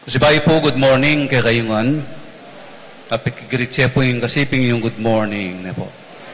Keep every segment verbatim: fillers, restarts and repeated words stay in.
Si bayi po, good morning kay kayungan. Apikigritse po yung kasiping yung good morning na po.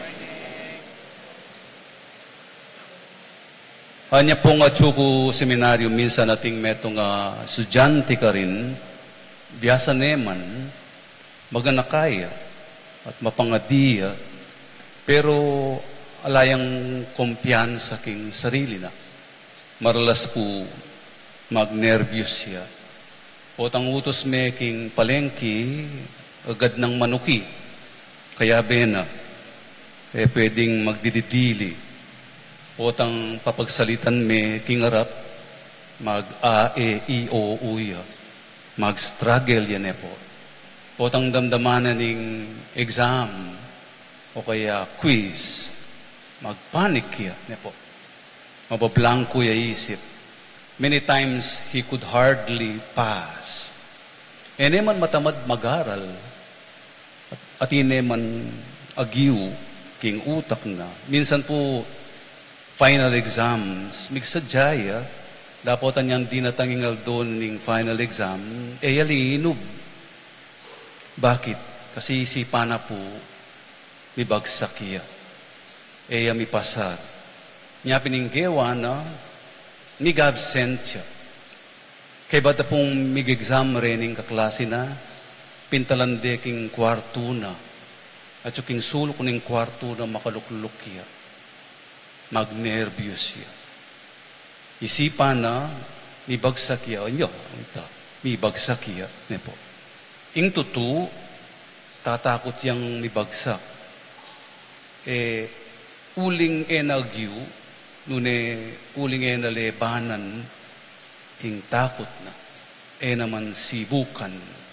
Anya po nga tsuko seminaryo minsan nating metong uh, sudyante ka rin, biyasa neman, maganakaya at mapangadiya, pero alayang kumpiyansa king sarili na. Maralas po magnervyos siya. O tang utos me king palengki, agad ng manuki. Kaya bena, eh pwedeng magdididili. O tang papagsalitan me king arap, mag-a, e, i, o, uya. Mag-struggle yan eh po. O tang damdamanan ng exam, o kaya quiz, magpanik yan eh po. Mabablanko ya isip. Many times, he could hardly pass. E neman matamad mag-aral, at, at ineman agiw, king utak na. Minsan po, final exams, migsadyaya, dapat anyang di natangingal doon ng final exam, e yalinub. Bakit? Kasi isipa na po, mibagsak iya. E yami pasar. Niya pininggewa na, mig-absent siya. Kaya bata pong mig-exam rening kaklase na, pintalande king kwarto na, at yung king sulok ning kwarto na makalukluk siya. Magnervyos siya. Isipan na, mibagsak siya. O nyo, ito, mibagsak siya. Nepo. Ing tutu, tatakot yang mibagsak. Eh, uling enagyu, nune uling e nalebanan, ing takot na, e naman sibukan.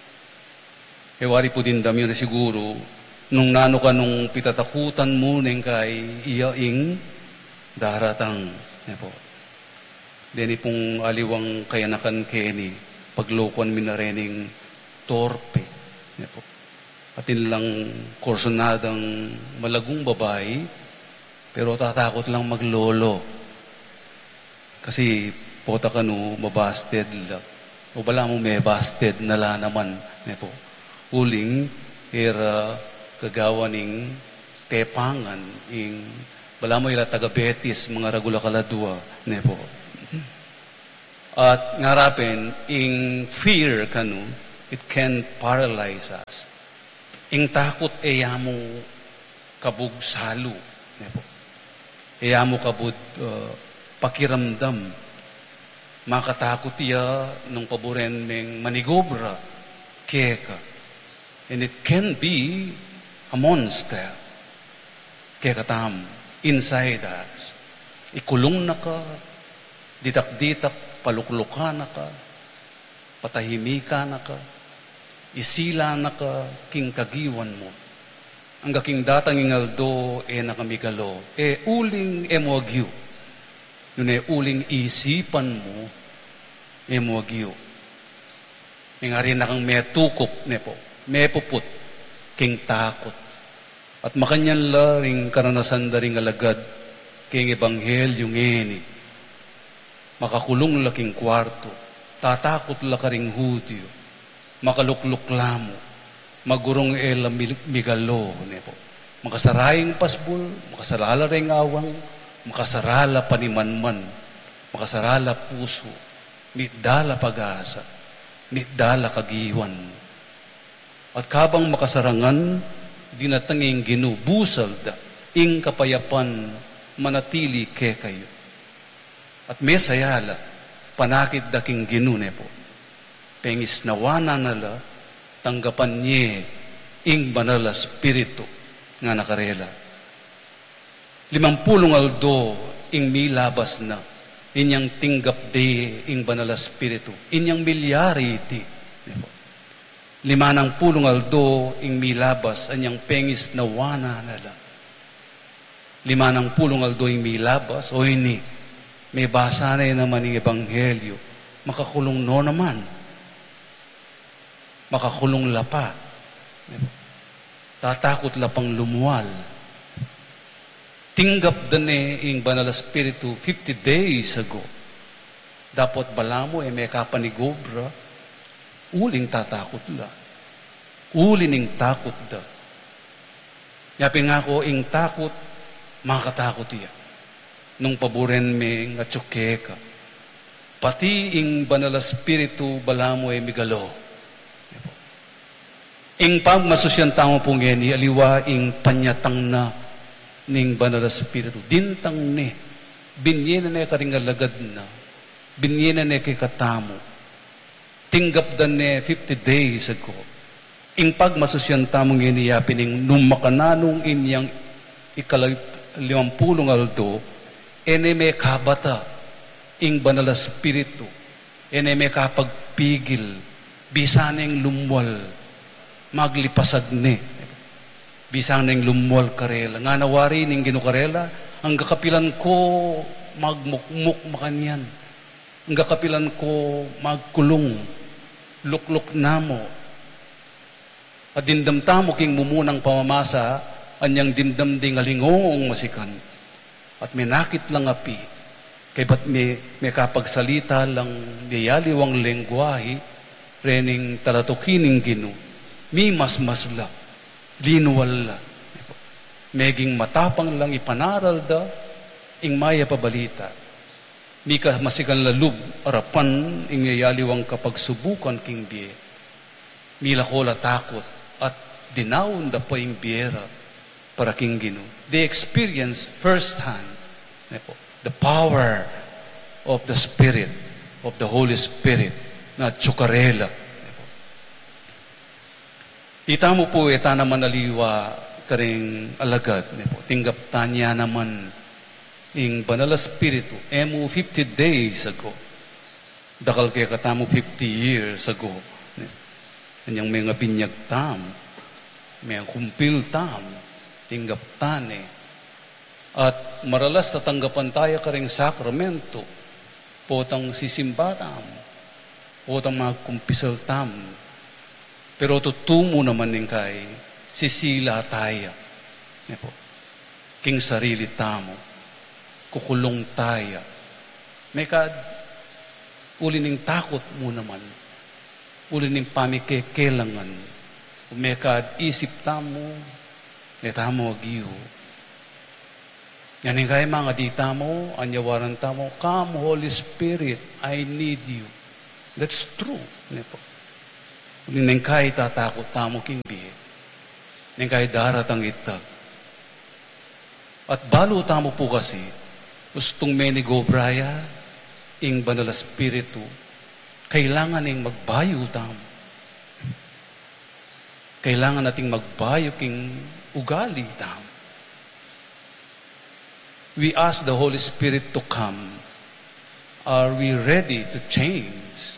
E wari po din dami na siguro, nung nano ka nung pitatakutan mo neng kay iya ing daratang. E po. Deni pong aliwang kayanakan keni, paglokon minarening torpe. E po. Atin lang korsonadang malagong babae, pero tatakot lang maglolo. Kasi pota ka no, mabasted lang. O bala mo may basted na la naman. Ne po. Uling, era kagawa ning tepangan, ing bala mo ila taga-betis, mga ragula kaladua. Ne po. At ngarapin, ing fear ka no, it can paralyze us. Ing takot eya mo kabug salo. Ne po. Kaya mo kabud uh, pakiramdam. Makatakot iya nung paboren meng manigobra, keka. And it can be a monster. Keka tam, inside us. Ikulong na ka, ditak-ditak, palukluka na ka, patahimika na ka, isila na ka, king kagiwan mo. Ang gaking datang ingaldo e nakamigalo, e uling emuagyo. Yun e uling isipan mo, emuagyo. E nga rin na kang may tukop, ne po, may puput, king takot. At makanyan la ring karanasan da ring alagad, king ebanghelyo ngeni. Makakulong la king kwarto, tatakot la ka ring hudyo, makaluklukla mo, magurong ela migalo, ne po. Makasarayang pasbul, makasarala ring awang, makasarala panimanman, makasarala puso, mitdala pag-asa, mitdala kagiwan. At kabang makasarangan, dinatanging ginubusal da, ing kapayapan manatili ke kayo. At mesayala, panakit daking ginu, ne po. Pengis nawana nala, tanggapan niya ing banal na spirito nga nakarela. Limampulong aldo ing milabas na inyang tinggap de ing banal na spirito. Inyang milyari iti. Limanang pulong aldo ing milabas anyang pengis na wana nala. Limanang pulong aldo ing milabas o ini may basa na naman ing ebanghelyo. Makakulong no naman. Makakulong la pa. Tatakot la pang lumuwal. Tinggap dane ing banal na spiritu fifty days ago. Dapat bala mo, eh, may kapanigobra. uling tatakot la. Uli ning takot da. Yapin nga ko, ing takot, makatakot iya. Nung paboren me nga tsuke ka. Pati ing banal espiritu balamo e migalo. Ing pagmasusyan tamo pong geni, aliwa ing panyatang na ning banal espiritu. Dintang ne, binyena ne karingalagad na, binyena ne kay katamo. Tinggap dan ne fifty days ago. Ing pagmasusyan tamong iniyapin ing numakananong inyang ikalimampulong aldo, ene may kabata, ing banal espiritu, ene may kapagpigil, bisaneng lumwal, maglipasag ne, bisaneng lumwal karela. Nga nawari ning ginukarela, ang kakapilan ko magmukmuk makanyan, ang kakapilan ko magkulong, lukluk namo, at dindamtamo king mumunang pamamasa, anyang dindam ding alingong masikan. At may nakit lang api, kay ba't may, may kapagsalita lang niyaliwang lengguwahe, rening talatukining ginu, mi mas-mas la, linuwal la. Meging matapang lang ipanaral da, ing maya pabalita. Mi ka masikan lalub, arapan, ing niyaliwang kapagsubukan king biye. Mila ko la takot, at dinawon da po yung biyera para king gino. They experience firsthand the power of the Spirit, of the Holy Spirit, na tsukarela. Ita mo po, ita naman naliwa karing alagad. Tinggap tanya naman ing banal Espiritu, emu fifty days ago. Dakal kaya katamo fifty years ago. Kanyang may nga binyag tam, may kumpil tam, tinggap tane. At maralas tatanggapan tayo karing sakramento, potang sisimba tam, potang magkumpisal tam. Pero tutumo naman ning kay, sisila tayo. King sarili tamo, kukulong tayo. May kad, uli ning takot mo naman. Uli ning pamikekelangan, umekad isip tamo, etamo agiyo. Yan kay mga di tamo, anyawaran tamo, come Holy Spirit, I need you. That's true. Uli ning kay tatakot tamo king biye. Ning kay daratang itag. At balo tamo po kasi, gustong menigobraya, ing banal Espiritu, kailangan ning magbayo tam. Kailangan nating magbayo king ugali tam. We ask the Holy Spirit to come. Are we ready to change?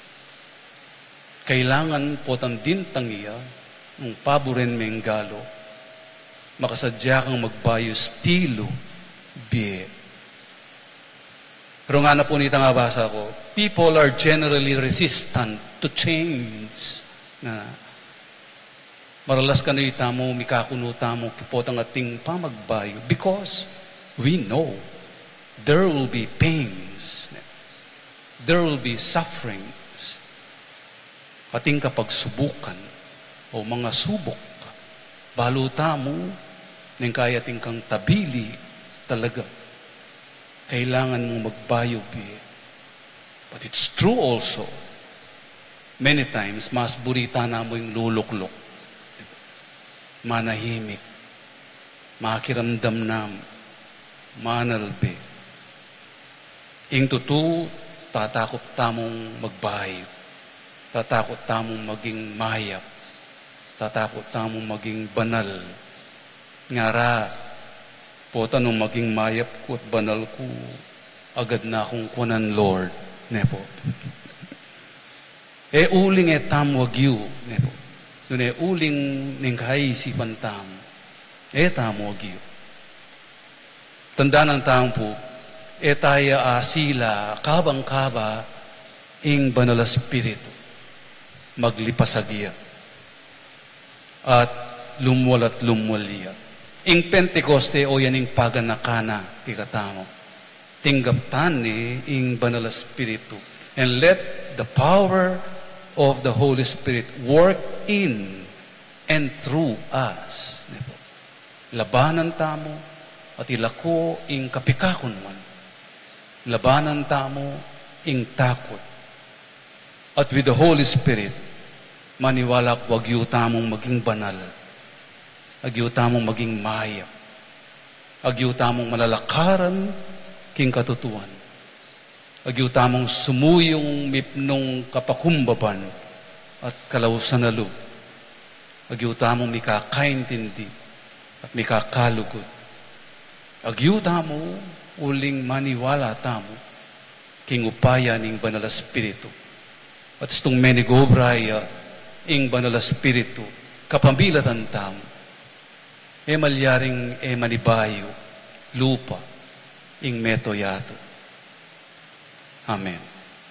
Kailangan po tan dintang iya, ng paboren menggalo, makasadya kang magbayo stilo, biye. Pero nga na po nita nga basa ko, people are generally resistant to change. Na maralas ka na itamo, mikakuno tamo, kipotang ating pamagbayo. Because we know there will be pains. There will be sufferings. Ating kapag subukan o mga subok, baluta mo, nang kaya ating kang tabili talaga. Kailangan mo magbayo, biye. But it's true also. Many times, mas burita na mo yung luluklok. Manahimik. Makiramdam na manalbi. Ing tutu, tatakot tamong magbayo. Tatakot tamong maging mayap. Tatakot tamong maging banal. Ngara, pota nung maging mayap ko at banal ko, agad na akong kunan Lord. Nepo. E uling e tam wagyu. Nepo. Doon e uling ning kaisipan tam. E tam wagyu. Tanda ng tam po, e taya asila, kabang-kaba, ing banal Espiritu. Maglipasagya. At lumwal at lumwalya. Ing Pentecoste o yan ing paganakana kikatamo. Tinggap tani ing banal Espiritu. And let the power of the Holy Spirit work in and through us. Labanan tamo at ilako ing kapikakunman. Labanan tamo ing takot. At with the Holy Spirit, maniwala ko agyo tamong maging banal. Agyo tamong maging maya. Agyo tamong malalakaran king katutuan. Agyo tamong sumuyong mipnong kapakumbaban at kalawsan na loob. Agyo tamong mikakaintindi at mikakalugod. Agyo tamo uling maniwala tamo king upaya ning banal Espiritu. At itong menigobraya ing banal Espiritu kapambilatan tamo. E malyaring e manibayo lupa ing metoyato. Amen.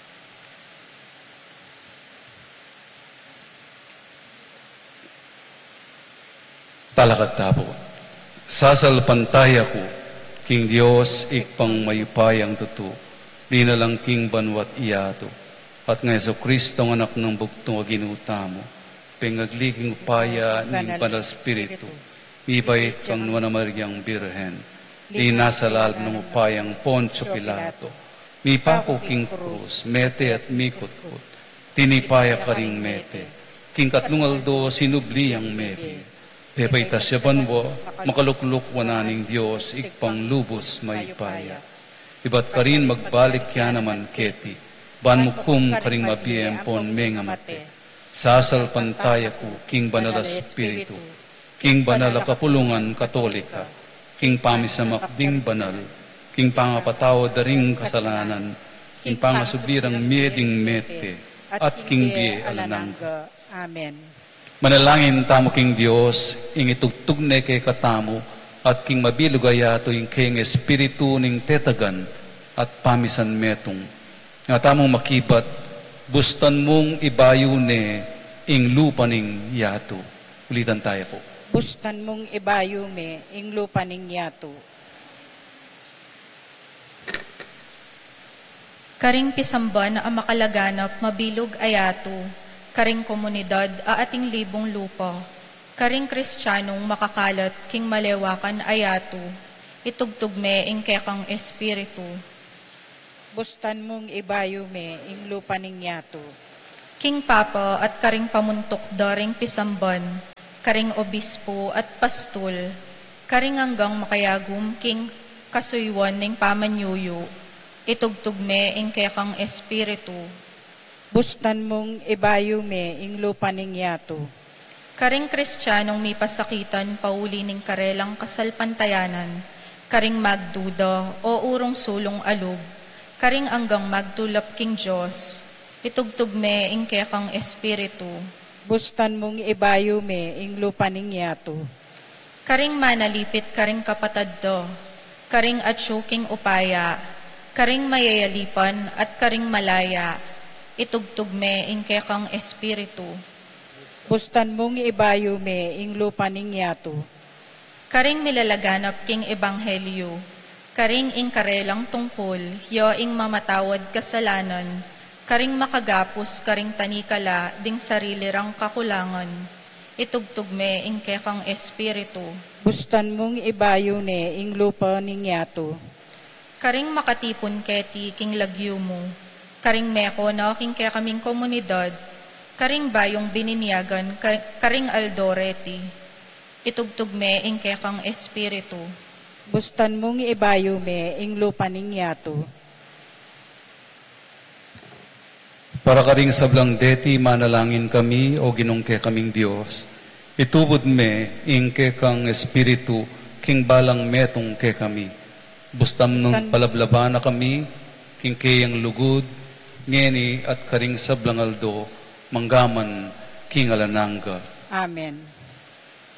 Talakad tabo. Sasalpantay ako, king Diyos, ikpang mayupayang tutu, di na lang king banwat iyato, at nga Yesu Kristo ang anak ng bugtong aginutamo, pengagliking upaya ng Banal Espiritu, mibait kang Nuana Mariang Birhen, di nasa lalab ng upayang Poncio Pilato, mi pako king krus, mete at mikutkut, tinipaya ka ring mete, king katlungaldo sinubli ang mete, pepaitas siya banwa, makalukluk wananing Diyos, ikpang lubos may paya. Iba't ka rin magbalik kya naman keti, banmukum ka ring mabiyempon menga mate, sasalpantaya ko, king banal Espiritu, king banal kapulungan katolika, king pamisamakding banal, king pangapataw daring kasalanan, king pangasubirang meding mete, at king biye alanangga. Amen. Manalangin tamo king Diyos, ing itugtugne kay katamo, at king mabilugayato ing king Espiritu ning tetagan, at pamisan metong. Nga tamong makibat, bustan mong ibayo ne, ing lupa ning yato. Ulitan tayo po. Bustan mong ibayo me, ing lupa ning yato. Karing pisamban ang makalaganap, mabilog ayato, karing komunidad a ating libong lupa, karing kristyanong makakalat, king malewakan ayato, itugtugme ing kekang Espiritu. Bustan mong ibayo me, ing lupa ning yato. King Papa at karing pamuntok daring pisamban, karing obispo at pastol, karing hanggang makayagum, king kasuywan ning pamanyuyo, itugtugme ing kekang Espiritu. Bustan mong ibayo me, ing lupa ning yato. Karing kristyanong may pasakitan, pauli ning karelang kasalpantayanan, karing magduda o urong sulong alub, karing anggang magtulap king Diyos, itugtugme ing kekang Espiritu. Bustan mong ibayo me, ing lupa ning yato. Karing manalipit, karing kapataddo, karing atsyuking upaya, karing mayayalipan at karing malaya, itugtugme ing kekang Espiritu. Bustan mong ibayo me, ing lupa ning yato. Karing milalaganap king ebanghelyo, karing ing karelang tungkol, yo ing mamatawad kasalanan, karing makagapos, karing tanikala, ding sarili rang kakulangan, itugtugme ing kekang Espiritu. Bustan mong ibayo ne, ing lupa ning yato. Karing makatipon keti, king lagyo mo, karing meko na king kekaming komunidad, karing bayong bininyagan, karing aldoreti, itugtugme ing kekang Espiritu. Bustan mong ibayo me, ing lupa ning yato. Para karing sablang deti, manalangin kami, o ginungke kaming Diyos. Itubod me, ing kekang Espiritu, king balang metong ke kami. Bustam nung palablaba na kami, king kayang lugod, ngeni at karing sablang aldo, manggaman, king alanangga. Amen.